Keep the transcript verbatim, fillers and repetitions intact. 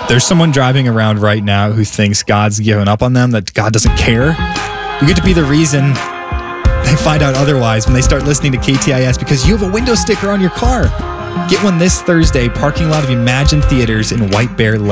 there's someone driving around right now who thinks God's given up on them, that God doesn't care, you get to be the reason they find out otherwise when they start listening to K T I S, because you have a window sticker on your car. Get one this Thursday, parking lot of Imagine Theaters in White Bear Lake.